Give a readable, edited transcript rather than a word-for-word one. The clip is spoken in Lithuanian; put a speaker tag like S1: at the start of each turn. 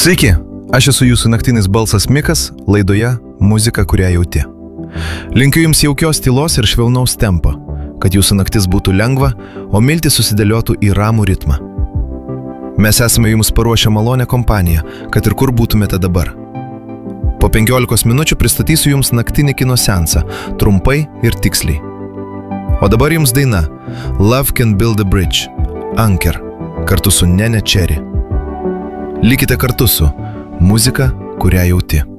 S1: Sveiki, aš esu jūsų naktinis balsas Mikas, laidoje Muzika, kurią jauti. Linkiu jums jaukios tylos ir švelnaus tempo, kad jūsų naktis būtų lengva, o miltis susidėliotų į ramų ritmą. Mes esame jums paruošę malonę kompaniją, kad ir kur būtumėte dabar. Po 15 minučių pristatysiu jums naktinį kino seansą, trumpai ir tiksliai. O dabar jums daina Love Can Build a Bridge, Anker, kartu su Nene Cherry. Likite kartu su Muzika, kurią jauti.